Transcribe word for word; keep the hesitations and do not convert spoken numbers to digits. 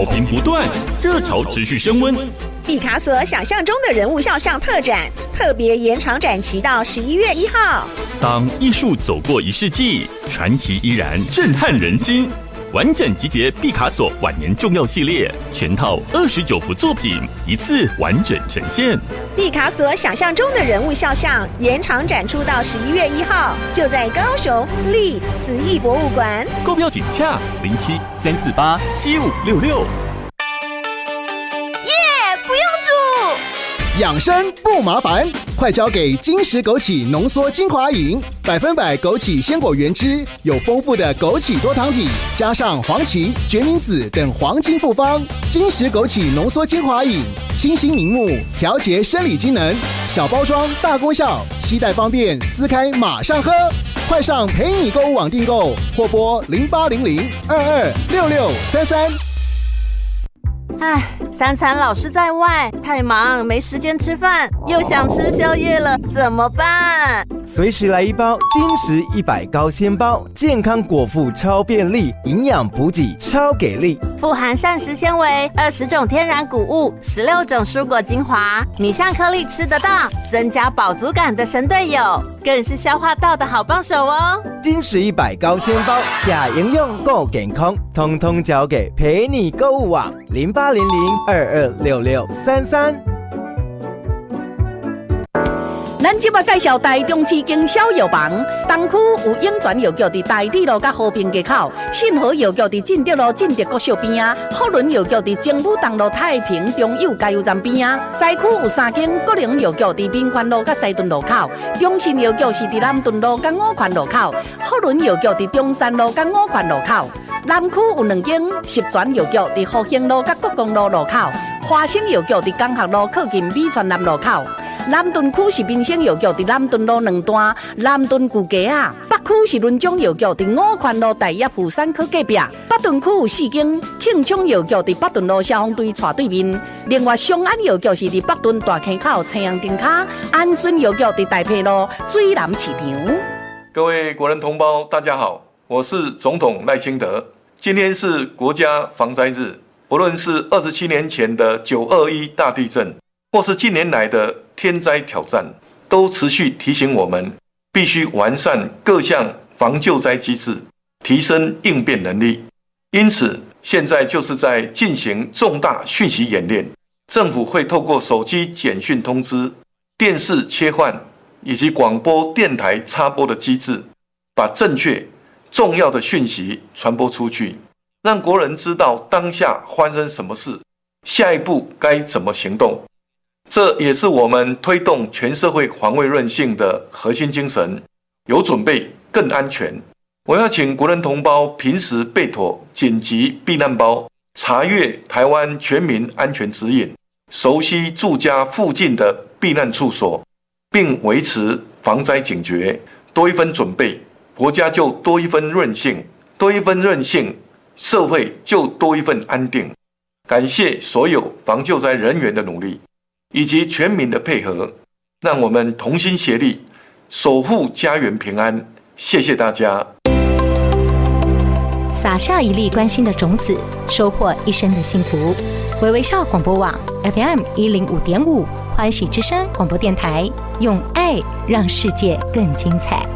好评不断，热潮持续升温。 毕卡索想象中的人物肖像特展，特别延长展期到十一月一号。 当艺术走过一世纪，传奇依然震撼人心。完整集结毕卡索晚年重要系列，全套二十九幅作品，一次完整呈现。 毕卡索想象中的人物肖像延长展出到十一月一号，就在高雄立慈艺博物馆。 购票请洽零七三四八七五六六。 耶，不用煮。 养生不麻烦，快交给金石枸杞浓缩精华饮，百分百枸杞鲜果原汁，有丰富的枸杞多糖体，加上黄芪、决明子等黄金复方。金石枸杞浓缩精华饮，清新明目，调节生理机能，小包装大功效，携带方便，撕开马上喝。快上陪你购物网订购，或拨零八零零二二六六三三。 唉，三餐老是在外，太忙没时间吃饭，又想吃宵夜了，怎么办？ 随时来一包金石一百高纤包，健康果腹超便利，营养补给超给力， 富含膳食纤维，二十种天然谷物，十六种蔬果精华，米香颗粒吃得到，增加饱足感的神队友，更是消化道的好帮手哦。 金石一百高纤包，假营养够健康，通通交给陪你购物网零八零零二二六六三三。 咱即马介绍台中市经销药房，东区有永泉药局伫台铁路甲和平街口，信和药局伫进德路进德国小边啊，福伦药局伫政府东路太平中友加油站边啊，西区有三间国营药局伫民权路甲西屯路口，中信药局是伫南屯路甲五权路口，福伦药局伫中山路甲五权路口，南区有两间十全药局伫复兴路甲国公路路口，华兴药局伫江学路靠近美泉南路口。南屯区是民生药局伫南屯路两段南屯旧街啊，北区是伦中药局伫五权路大业富山科隔壁，北屯区有四间庆昌药局伫北屯路消防队斜对面，另外松安药局是伫北屯大坑口青阳灯卡，安顺药局伫大溪路水南市场。 各位国人同胞，大家好，我是总统赖清德。今天是国家防灾日，不论是二十七年前的九二一大地震，或是近年来的天灾挑战，都持续提醒我们必须完善各项防救灾机制，提升应变能力。因此，现在就是在进行重大讯息演练，政府会透过手机简讯通知、电视切换以及广播电台插播的机制，把正确重要的讯息传播出去，让国人知道当下发生什么事，下一步该怎么行动。这也是我们推动全社会防卫韧性的核心精神，有准备更安全。我要请国人同胞平时备妥紧急避难包，查阅台湾全民安全指引，熟悉住家附近的避难处所，并维持防灾警觉，多一分准备，国家就多一分韧性，多一分韧性，社会就多一份安定。感谢所有防救灾人员的努力，以及全民的配合，让我们同心协力，守护家园平安。谢谢大家。 撒下一粒关心的种子，收获一生的幸福。微微笑广播网 F M 一零五点五，欢喜之声广播电台，用爱让世界更精彩。